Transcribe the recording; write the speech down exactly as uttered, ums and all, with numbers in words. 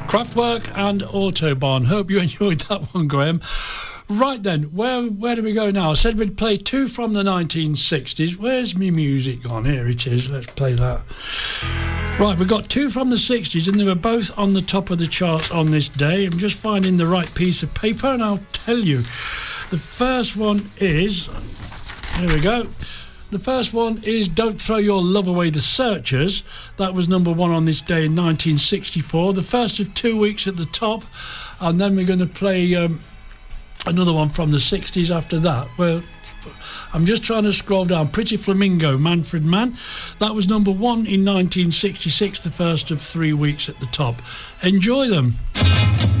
Kraftwerk and Autobahn. Hope you enjoyed that one, Graham. Right then, where where do we go now? I said we'd play two from the nineteen sixties. Where's me music gone? Here it is. Let's play that. Right, we've got two from the sixties, and they were both on the top of the charts on this day. I'm just finding the right piece of paper, and I'll tell you. The first one is... Here we go. The first one is Don't Throw Your Love Away, The Searchers. That was number one on this day in nineteen sixty-four. The first of two weeks at the top. And then we're going to play um, another one from the sixties after that. Well, I'm just trying to scroll down. Pretty Flamingo, Manfred Mann. That was number one in nineteen sixty-six, the first of three weeks at the top. Enjoy them.